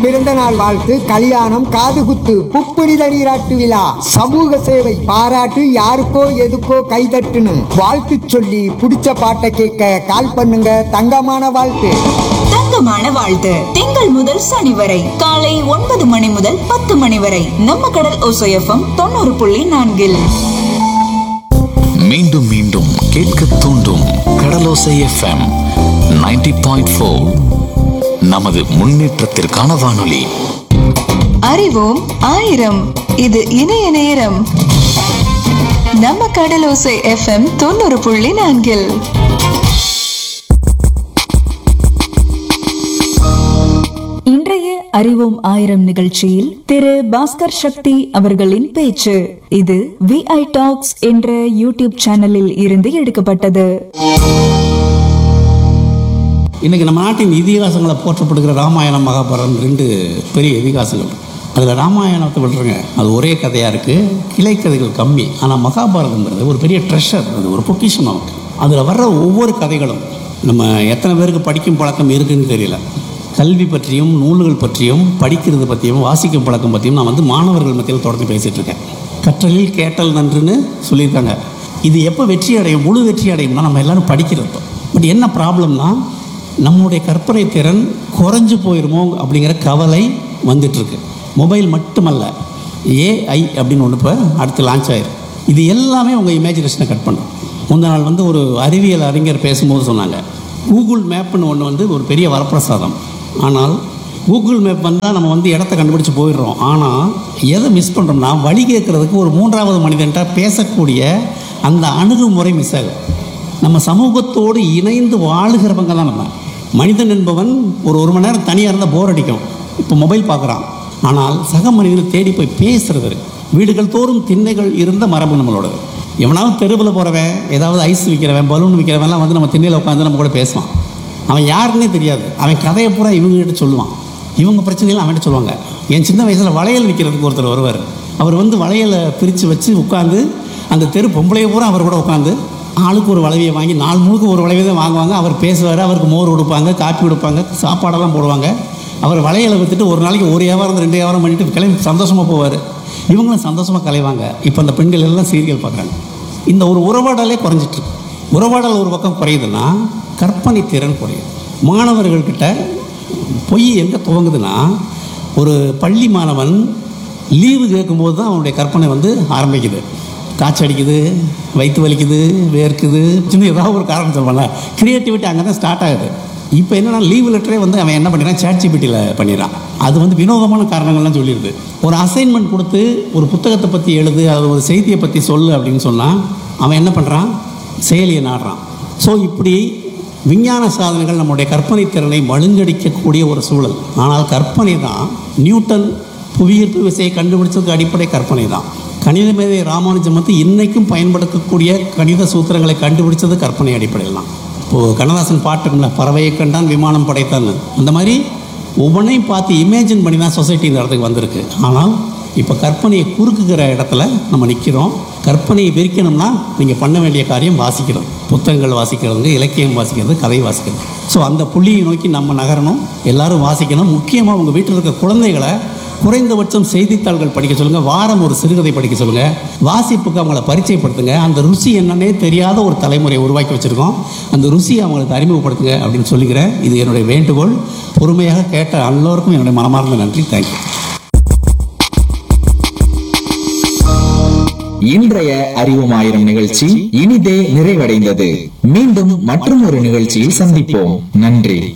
பிறந்த நாள் வாழ்த்து, கல்யாணம், காதுகுத்து, புப்புனித நீராட்டு விழா, சமூக சேவை, பாராட்டு, யாருக்கோ எதுக்கோ கைதட்டுன்னு வாழ்த்து சொல்லி பிடிச்ச பாட்டை கேட்க கால் பண்ணுங்க. தங்கமான வாழ்த்து. தங்கமான வாழ்த்து. திங்கள் முதல் சனி வரை காலை 9 மணி முதல் 10 மணி வரை நம்ம கடல் ஓசை FM 90.4. மீண்டும் மீண்டும் கேட்க தூண்டும் கடலோசை FM 90.4. நமது முன்னேற்றத்திற்கான வானொலி. அறிவோம் ஆயிரம். இது இணைய நேரம். நம்ம கடலோசை FM 90.4. இன்றைய அறிவோம் ஆயிரம் நிகழ்ச்சியில் திரு பாஸ்கர் சக்தி அவர்களின் பேச்சு. இது VI டாக்ஸ் என்ற யூடியூப் சேனலில் இருந்து எடுக்கப்பட்டது. இன்னைக்கு நம்ம நாட்டின் இதிகாசங்களை போற்றப்படுகிற ராமாயணம், மகாபாரதம் 2 பெரிய இதிகாசங்கள். அதில் ராமாயணத்தை விடுறங்க, அது ஒரே கதையாக இருக்குது, கிளை கதைகள் கம்மி. ஆனால் மகாபாரதம்ங்கிறது ஒரு பெரிய ட்ரெஷர், அது ஒரு பொக்கிஷம் நமக்கு. அதில் வர்ற ஒவ்வொரு கதைகளும் நம்ம எத்தனை பேருக்கு படிக்கும் பழக்கம் இருக்குதுன்னு தெரியல. கல்வி பற்றியும் நூல்கள் பற்றியும் படிக்கிறது பற்றியும் வாசிக்கும் பழக்கம் பற்றியும் நான் மாணவர்கள் மத்தியில் தொடர்ந்து பேசிகிட்டு இருக்கேன். கற்றலில் கேட்டல் நன்றுன்னு சொல்லியிருக்காங்க. இது எப்போ வெற்றி அடையும், முழு வெற்றி அடையும்னா நம்ம எல்லோரும் படிக்கிறப்ப. பட் என்ன ப்ராப்ளம்னா, நம்முடைய கற்பனை திறன் குறைஞ்சு போயிடுமோ அப்படிங்கிற கவலை வந்துட்டுருக்கு. மொபைல் மட்டுமல்ல, AI அப்படின்னு ஒன்று இப்போ அடுத்து லான்ச் ஆயிரும். இது எல்லாமே உங்கள் இமேஜினேஷனை கட் பண்ணும். முந்தின நாள் ஒரு அறிவியல் அறிஞர் பேசும்போது சொன்னாங்க, கூகுள் மேப்னு ஒன்று ஒரு பெரிய வரப்பிரசாதம். ஆனால் கூகுள் மேப் வந்தால் நம்ம இடத்த கண்டுபிடிச்சி போயிடுறோம். ஆனால் எதை மிஸ் பண்ணுறோம்னா, வழி கேட்குறதுக்கு ஒரு 3வது மனிதன்ட்ட பேசக்கூடிய அந்த அணுகுமுறை மிஸ் ஆகும். நம்ம சமூகத்தோடு இணைந்து வாழுகிறவங்க தான் நம்ம. மனிதன் என்பவன் ஒரு மணி நேரம் தனியாக இருந்தால் போர் அடிக்கும். இப்போ மொபைல் பார்க்குறான். ஆனால் சக மனிதனை தேடி போய் பேசுறது, வீடுகள் தோறும் திண்ணைகள் இருந்த மரபு நம்மளோட. எவனாவது தெருவில் போகிறவன், ஏதாவது ஐஸ் விற்கிறவன், பலூன் விற்கிறவன்லாம் நம்ம திண்ணையில் உட்காந்து நம்ம கூட பேசுவான். அவன் யாருன்னே தெரியாது. அவன் கதையை பூரா இவங்ககிட்ட சொல்லுவான். இவங்க பிரச்சனைலாம் அவன்கிட்ட சொல்லுவாங்க. என் சின்ன வயசில் வளையல் விற்கிறதுக்கு ஒருத்தர் வருவார். அவர் வளையலை பிரித்து வச்சு உட்காந்து அந்த தெரு பொம்பளையை பூரா அவர் கூட உட்காந்து ஆளுக்கு ஒரு வளைவியை வாங்கி, நாள் முழுக்க ஒரு வளைவை தான் வாங்குவாங்க. அவர் பேசுவார், அவருக்கு மோர் கொடுப்பாங்க, காப்பி கொடுப்பாங்க, சாப்பாடெல்லாம் போடுவாங்க. அவர் வளையலை விற்றுட்டு ஒரு நாளைக்கு 1 வியாபாரம் 2 வியாபாரம் பண்ணிவிட்டு கிளம்பி சந்தோஷமாக போவார். இவங்களும் சந்தோஷமாக கலைவாங்க. இப்போ அந்த பெண்கள் எல்லாம் சீரியல் பார்க்குறாங்க. இந்த ஒரு உறவாடலே குறைஞ்சிட்ருக்கு. உறவாடல் ஒரு பக்கம் குறையுதுன்னா கற்பனை திறன் குறையுது. மாணவர்கள்கிட்ட பொய் எங்கே துவங்குதுன்னா, ஒரு பள்ளி மாணவன் லீவு கேட்கும்போது தான் அவனுடைய கற்பனை ஆரம்பிக்குது. காய்ச்சல் அடிக்குது, வயிற்று வலிக்குது, வேர்க்குது, சின்ன ஏதாவது ஒரு காரணம் சொல்லுவாங்க. க்ரியேட்டிவிட்டி அங்கே தான் ஸ்டார்ட் ஆகுது. இப்போ என்னென்னா, லீவு லெட்டரே அவன் என்ன பண்ணிடுறான், ChatGPTயில் பண்ணிடுறான். அது வினோதமான காரணங்கள்லாம் சொல்லிடுது. ஒரு அசைன்மெண்ட் கொடுத்து ஒரு புத்தகத்தை பற்றி எழுது, அது ஒரு செய்தியை பற்றி சொல்லு அப்படின்னு சொன்னால் அவன் என்ன பண்ணுறான், செயலியை நாடுறான். ஸோ இப்படி விஞ்ஞான சாதனைகள் நம்முடைய கற்பனை திறனை மழுங்கடிக்கக்கூடிய ஒரு சூழல். ஆனால் கற்பனை தான், நியூட்டன் புவியீர்ப்பு விசையை கண்டுபிடிச்சதுக்கு அடிப்படை கற்பனை தான். கணித மேதை ராமானுஜம் இன்றைக்கும் பயன்படுத்தக்கூடிய கணித சூத்திரங்களை கண்டுபிடிச்சது கற்பனை அடிப்படையில் தான். இப்போது கண்ணதாசன் பாட்டுக்குள்ள பறவையை கண்டான் விமானம் படைத்தான், அந்த மாதிரி ஒவ்வொன்றையும் பார்த்து இமேஜின் பண்ணி தான் சொசைட்டி இந்த இடத்துக்கு வந்திருக்கு. ஆனால் இப்போ கற்பனையை குறுக்குகிற இடத்துல நம்ம நிற்கிறோம். கற்பனையை விரிக்கணும்னா நீங்கள் பண்ண வேண்டிய காரியம் வாசிக்கிறது, புத்தகங்கள் வாசிக்கிறது, இலக்கியம் வாசிக்கிறது, கதை வாசிக்கிறது. ஸோ அந்த புள்ளியை நோக்கி நம்ம நகரணும், எல்லாரும் வாசிக்கணும். முக்கியமாக உங்கள் வீட்டில் இருக்க குழந்தைகளை குறைந்தபட்சம் செய்தித்தாள்கள் படிக்க சொல்லுங்கள், வாரம் ஒரு சிறுகதை படிக்க சொல்லுங்கள், வாசிப்புக்கு அவங்கள பரிச்சயப்படுத்துங்க. அந்த ருசி என்னன்னே தெரியாத ஒரு தலைமுறையை உருவாக்கி வச்சுருக்கோம், அந்த ருசியை அவங்களுக்கு அறிமுகப்படுத்துங்க அப்படின்னு சொல்லிக்கிறேன். இது என்னுடைய வேண்டுகோள். பொறுமையாக கேட்ட எல்லோருக்கும் என்னுடைய மனமார்ந்த நன்றி. தேங்க்யூ. இன்றைய அறிவோம் ஆயிரம் நிகழ்ச்சி இனிதே நிறைவடைந்தது. மீண்டும் மற்றும் ஒரு நிகழ்ச்சியில் சந்திப்போம். நன்றி.